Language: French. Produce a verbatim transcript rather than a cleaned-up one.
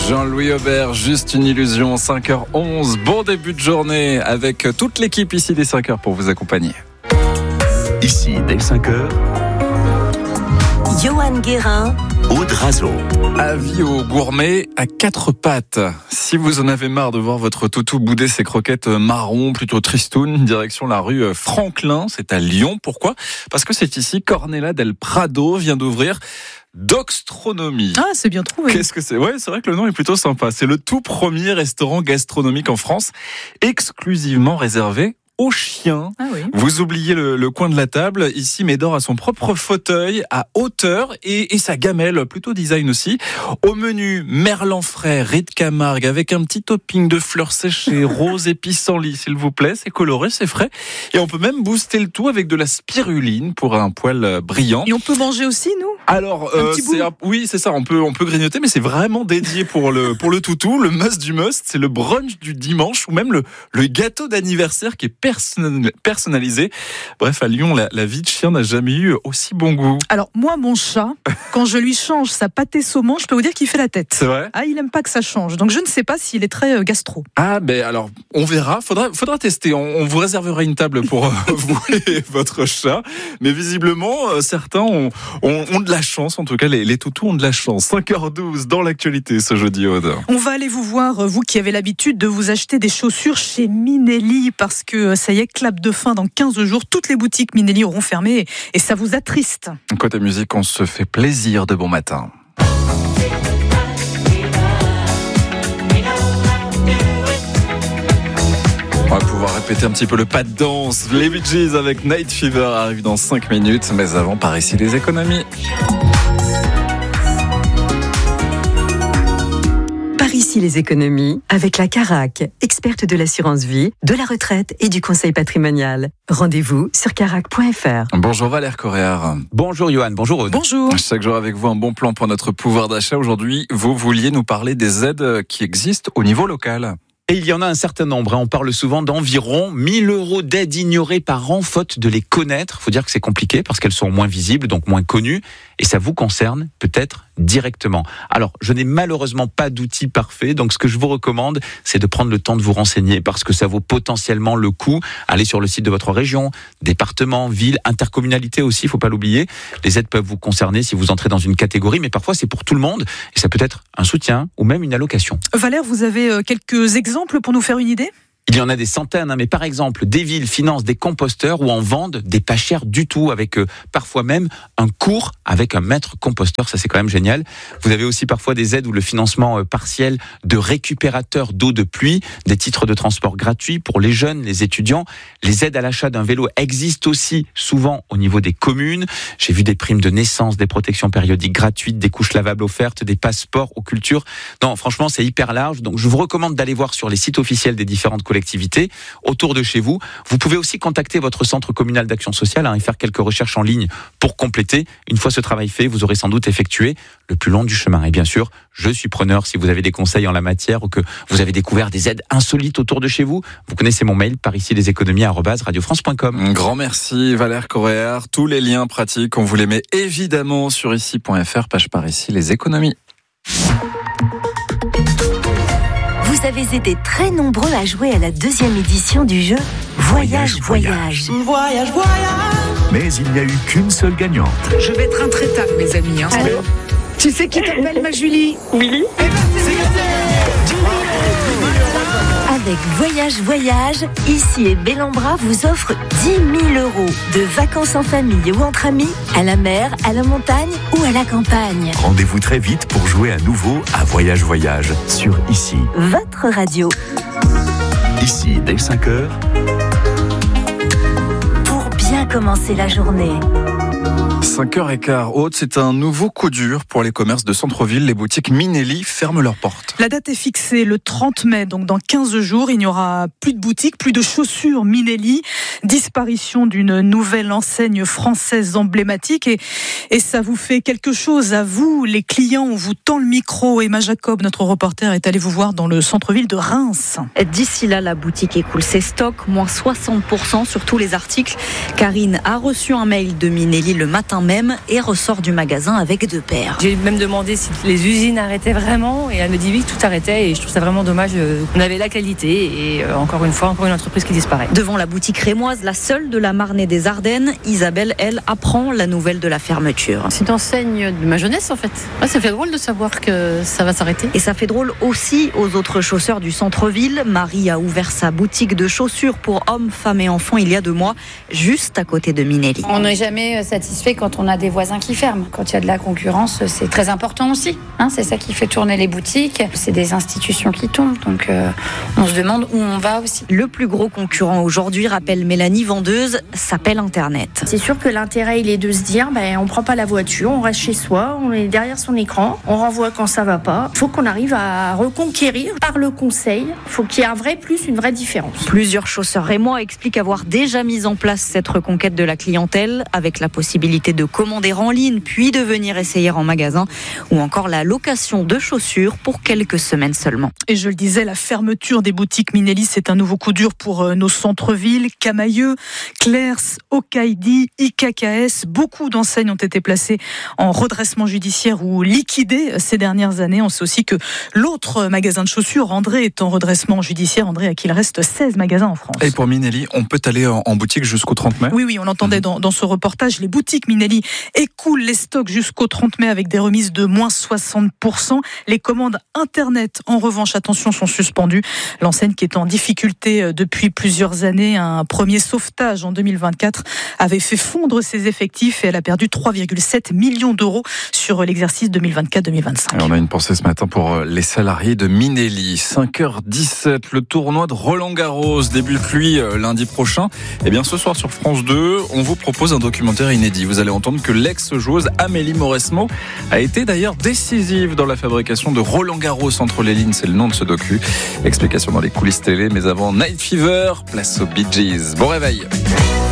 Jean-Louis Aubert, juste une illusion, cinq heures onze. Bon début de journée avec toute l'équipe ici des cinq heures pour vous accompagner. Ici, dès cinq heures, Johan Guérin, Aude Razo. Avis aux gourmets à quatre pattes. Si vous en avez marre de voir votre toutou bouder ses croquettes marron, plutôt tristounes, direction la rue Franklin, c'est à Lyon. Pourquoi ? Parce que c'est ici qu'Ornella del Prado vient d'ouvrir Doxtronomie. Ah, c'est bien trouvé. Qu'est-ce que c'est ? Ouais, c'est vrai que le nom est plutôt sympa. C'est le tout premier restaurant gastronomique en France, exclusivement réservé aux chiens. Ah oui. Vous oubliez le, le coin de la table. Ici, Médor a son propre fauteuil à hauteur et, et sa gamelle, plutôt design aussi. Au menu, merlan frais, riz de Camargue, avec un petit topping de fleurs séchées, rose et pissenlit, s'il vous plaît. C'est coloré, c'est frais. Et on peut même booster le tout avec de la spiruline pour un poil brillant. Et on peut manger aussi, nous ? Alors, un euh, petit c'est bout. un, oui, c'est ça. On peut, on peut grignoter, mais c'est vraiment dédié pour le, pour le toutou. Le must du must, c'est le brunch du dimanche ou même le, le gâteau d'anniversaire qui est personnalisé. Bref, à Lyon, la, la vie de chien n'a jamais eu aussi bon goût. Alors, moi, mon chat, quand je lui change sa pâté saumon, je peux vous dire qu'il fait la tête. C'est vrai ? Ah, il aime pas que ça change. Donc, je ne sais pas s'il est très euh, gastro. Ah, ben alors, on verra. Faudra, faudra tester. On, on vous réservera une table pour euh, vous et votre chat. Mais visiblement, euh, certains ont, ont, ont de la chance. En tout cas, les, les toutous ont de la chance. cinq heures douze dans l'actualité ce jeudi, Aude. On va aller vous voir, vous qui avez l'habitude de vous acheter des chaussures chez Minelli, parce que ça y est, clap de fin dans quinze jours. Toutes les boutiques Minelli auront fermé et ça vous attriste. Côté musique, on se fait plaisir de bon matin. On va pouvoir répéter un petit peu le pas de danse. Les Bee Gees avec Night Fever arrivent dans cinq minutes. Mais avant, par ici, les économies. par ici les économies, avec la Carac, experte de l'assurance vie, de la retraite et du conseil patrimonial. Rendez-vous sur carac point f r. Bonjour Valère Coréard. Bonjour Johan, bonjour Aude. Bonjour. Chaque jour avec vous, un bon plan pour notre pouvoir d'achat. Aujourd'hui, vous vouliez nous parler des aides qui existent au niveau local. Et il y en a un certain nombre, hein. On parle souvent d'environ mille euros d'aides ignorées par an, faute de les connaître. Il faut dire que c'est compliqué parce qu'elles sont moins visibles, donc moins connues, et ça vous concerne peut-être directement. Alors, je n'ai malheureusement pas d'outils parfaits, donc ce que je vous recommande, c'est de prendre le temps de vous renseigner parce que ça vaut potentiellement le coup. Allez sur le site de votre région, département, ville, intercommunalité aussi, il ne faut pas l'oublier. Les aides peuvent vous concerner si vous entrez dans une catégorie, mais parfois c'est pour tout le monde et ça peut être un soutien ou même une allocation. Valère, vous avez quelques exemples pour nous faire une idée ? Il y en a des centaines, hein, mais par exemple, des villes financent des composteurs ou en vendent des pas chers du tout, avec euh, parfois même un cours avec un maître composteur, ça c'est quand même génial. Vous avez aussi parfois des aides ou le financement euh, partiel de récupérateurs d'eau de pluie, des titres de transport gratuits pour les jeunes, les étudiants. Les aides à l'achat d'un vélo existent aussi souvent au niveau des communes. J'ai vu des primes de naissance, des protections périodiques gratuites, des couches lavables offertes, des passeports aux cultures. Non, franchement, c'est hyper large, donc je vous recommande d'aller voir sur les sites officiels des différentes collectivités autour de chez vous. Vous pouvez aussi contacter votre centre communal d'action sociale hein, et faire quelques recherches en ligne pour compléter. Une fois ce travail fait, vous aurez sans doute effectué le plus long du chemin. Et bien sûr, je suis preneur si vous avez des conseils en la matière ou que vous avez découvert des aides insolites autour de chez vous. Vous connaissez mon mail, par ici les économies arobase radio france point com. Un grand merci Valère Coréard. Tous les liens pratiques, on vous les met évidemment sur ici point f r, page par ici les économies. Vous avez été très nombreux à jouer à la deuxième édition du jeu Voyage, Voyage. Voyage, voyage. Mais il n'y a eu qu'une seule gagnante. Je vais être intraitable, mes amis. Hein. Allô ? Tu sais qui t'appelle, ma Julie ? Oui. Eh ben, c'est gagné. Avec Voyage, Voyage, ici et Bellambra vous offre dix mille euros de vacances en famille ou entre amis, à la mer, à la montagne ou à la campagne. Rendez-vous très vite pour jouer à nouveau à Voyage Voyage sur Ici. Votre radio. Ici, dès cinq heures. Pour bien commencer la journée. cinq heures quinze, Aude, c'est un nouveau coup dur pour les commerces de centre-ville. Les boutiques Minelli ferment leurs portes. La date est fixée le trente mai, donc dans quinze jours, il n'y aura plus de boutiques, plus de chaussures Minelli. Disparition d'une nouvelle enseigne française emblématique. Et, et ça vous fait quelque chose à vous, les clients. On vous tend le micro. Emma Jacob, notre reporter, est allée vous voir dans le centre-ville de Reims. D'ici là, la boutique écoule ses stocks, moins soixante pour cent sur tous les articles. Karine a reçu un mail de Minelli le matin matin même et ressort du magasin avec deux paires. J'ai même demandé si les usines arrêtaient vraiment et elle me dit oui, tout arrêtait et je trouve ça vraiment dommage. On avait la qualité et encore une fois, encore une entreprise qui disparaît. Devant la boutique rémoise, la seule de la Marne et des Ardennes, Isabelle, elle, apprend la nouvelle de la fermeture. C'est une enseigne de ma jeunesse en fait. Ouais, ça fait drôle de savoir que ça va s'arrêter. Et ça fait drôle aussi aux autres chausseurs du centre-ville. Marie a ouvert sa boutique de chaussures pour hommes, femmes et enfants il y a deux mois, juste à côté de Minelli. On n'est jamais satisfait quand on a des voisins qui ferment. Quand il y a de la concurrence, c'est très important aussi. Hein, c'est ça qui fait tourner les boutiques. C'est des institutions qui tombent, donc euh, on se demande où on va aussi. Le plus gros concurrent aujourd'hui, rappelle Mélanie Vendeuse, s'appelle Internet. C'est sûr que l'intérêt, il est de se dire, ben, on prend pas la voiture, on reste chez soi, on est derrière son écran, on renvoie quand ça va pas. Il faut qu'on arrive à reconquérir par le conseil. Il faut qu'il y ait un vrai plus, une vraie différence. Plusieurs chausseurs rémois expliquent avoir déjà mis en place cette reconquête de la clientèle, avec la possibilité de commander en ligne, puis de venir essayer en magasin, ou encore la location de chaussures pour quelques semaines seulement. Et je le disais, la fermeture des boutiques Minelli, c'est un nouveau coup dur pour nos centres-villes. Camailleux, Clers, Okaïdi, I K K S, beaucoup d'enseignes ont été placées en redressement judiciaire ou liquidées ces dernières années. On sait aussi que l'autre magasin de chaussures, André, est en redressement judiciaire. André, à qui il reste seize magasins en France. Et pour Minelli, on peut aller en, en boutique jusqu'au trente mai ? Oui, oui, on l'entendait mmh. dans, dans ce reportage. Les boutiques Minelli écoulent les stocks jusqu'au trente mai avec des remises de moins soixante pour cent. Les commandes Internet, en revanche, attention, sont suspendues. L'enseigne qui est en difficulté depuis plusieurs années, un premier sauvetage en deux mille vingt-quatre, avait fait fondre ses effectifs et elle a perdu trois virgule sept millions d'euros sur l'exercice deux mille vingt-quatre deux mille vingt-cinq. Et on a une pensée ce matin pour les salariés de Minelli. cinq heures dix-sept, le tournoi de Roland-Garros débute lui lundi prochain. Et bien ce soir sur France deux, on vous propose un documentaire inédit. Vous allez entendre que l'ex-joueuse Amélie Mauresmo a été d'ailleurs décisive dans la fabrication de Roland-Garros entre les lignes. C'est le nom de ce docu. Explication dans les coulisses télé, mais avant Night Fever, place aux Bee Gees. Bon réveil.